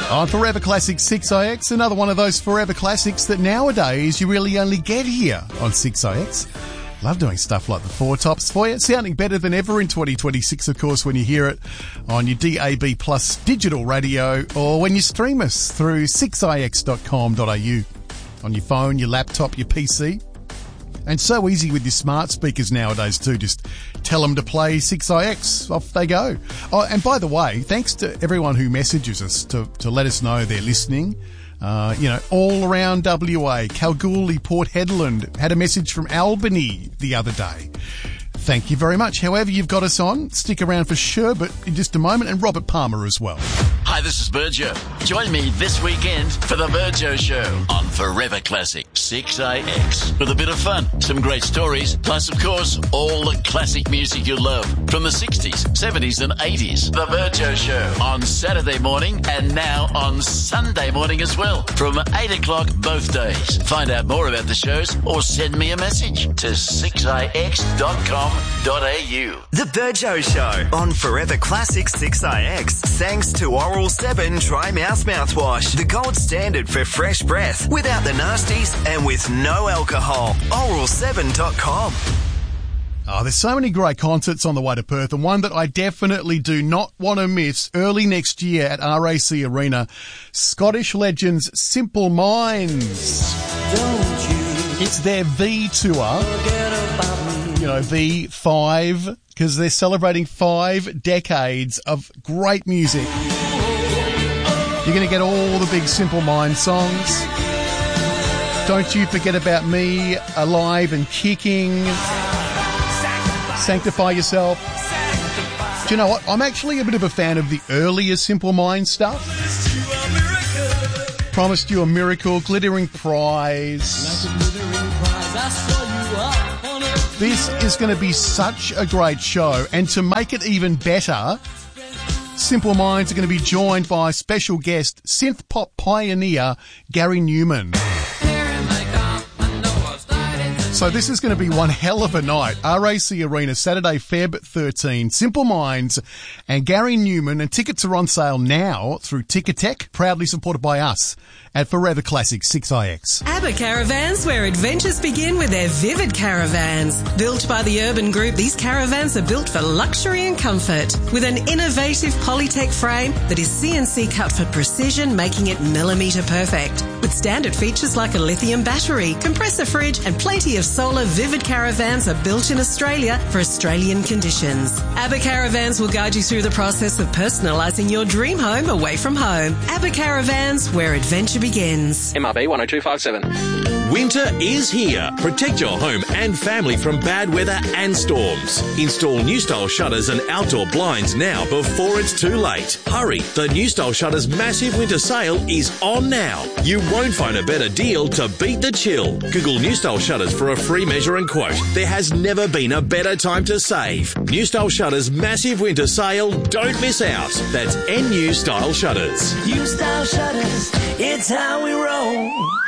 On Forever Classic 6IX, another one of those Forever Classics that nowadays you really only get here on 6IX. Love doing stuff like the Four Tops for you. It's sounding better than ever in 2026, of course, when you hear it on your DAB Plus digital radio or when you stream us through 6ix.com.au on your phone, your laptop, your PC. And so easy with your smart speakers nowadays too. Just tell them to play 6IX. Off they go. Oh, and by the way, thanks to everyone who messages us to let us know they're listening. All around WA, Kalgoorlie, Port Hedland, had a message from Albany the other day. Thank you very much. However you've got us on, stick around for Sherbet in just a moment, and Robert Palmer as well. Hi, this is Virgio. Join me this weekend for the Virgio Show on Forever Classic 6IX. With a bit of fun, some great stories, plus, of course, all the classic music you love from the 60s, 70s and 80s. The Virgio Show on Saturday morning and now on Sunday morning as well from 8 o'clock both days. Find out more about the shows or send me a message to 6ix.com.au. The Virgio Show on Forever Classic 6IX. Thanks to Oral 7 Dry Mouth Mouthwash, the gold standard for fresh breath, without the nasties and with no alcohol. Oral7.com. Oh, there's so many great concerts on the way to Perth, and one that I definitely do not want to miss early next year at RAC Arena, Scottish legends Simple Minds. It's their V tour. V5, because they're celebrating 5 decades of great music. You're going to get all the big Simple Minds songs. Don't You Forget About Me, Alive and Kicking, Sanctify Yourself. Do you know what? I'm actually a bit of a fan of the earlier Simple Minds stuff. Promised You a Miracle, Glittering Prize. This is going to be such a great show, and to make it even better, Simple Minds are going to be joined by special guest, synth pop pioneer Gary Newman. So this is going to be one hell of a night. RAC Arena, Saturday, Feb 13. Simple Minds and Gary Newman, and tickets are on sale now through Ticketek, proudly supported by us at Forever Classic 6IX. ABBA Caravans, where adventures begin with their Vivid Caravans. Built by the Urban Group, these caravans are built for luxury and comfort. With an innovative Polytech frame that is CNC cut for precision, making it millimetre perfect. With standard features like a lithium battery, compressor fridge and plenty of solar, Vivid Caravans are built in Australia for Australian conditions. ABBA Caravans will guide you through the process of personalising your dream home away from home. ABBA Caravans, where adventure begins. MRB 10257. Winter is here. Protect your home and family from bad weather and storms. Install New Style shutters and outdoor blinds now before it's too late. Hurry, the New Style Shutters massive winter sale is on now. You won't find a better deal to beat the chill. Google New Style Shutters for a free measure and quote. There has never been a better time to save. New Style Shutters massive winter sale. Don't miss out. That's NU Style Shutters. New Style Shutters, it's how we roll.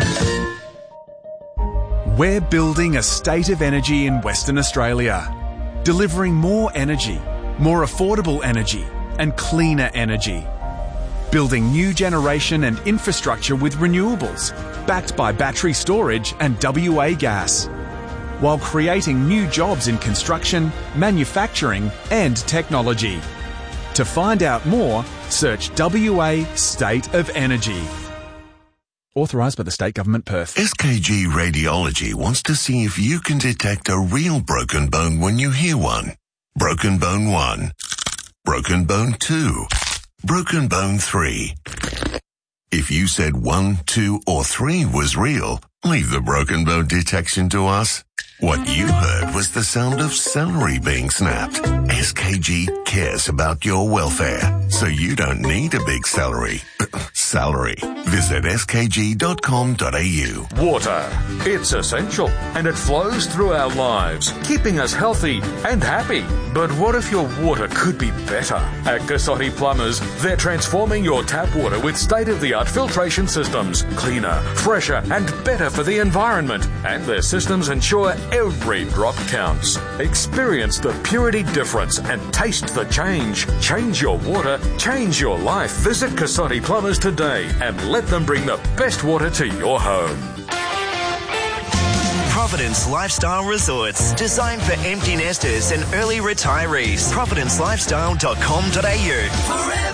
We're building a state of energy in Western Australia, delivering more energy, more affordable energy, and cleaner energy. Building new generation and infrastructure with renewables, backed by battery storage and WA gas, while creating new jobs in construction, manufacturing, and technology. To find out more, search WA State of Energy. Authorised by the State Government, Perth. SKG Radiology wants to see if you can detect a real broken bone when you hear one. Broken bone 1. Broken bone 2. Broken bone 3. If you said 1, 2, or 3 was real, leave the broken bone detection to us. What you heard was the sound of celery being snapped. SKG cares about your welfare, so you don't need a big salary. Visit skg.com.au. Water. It's essential, and it flows through our lives, keeping us healthy and happy. But what if your water could be better? At Cassotti Plumbers, they're transforming your tap water with state-of-the-art filtration systems. Cleaner, fresher, and better for the environment. And their systems ensure every drop counts. Experience the purity difference and taste the change. Change your water, change your life. Visit Cassotti Plumbers today day and let them bring the best water to your home. Providence Lifestyle Resorts, designed for empty nesters and early retirees. ProvidenceLifestyle.com.au.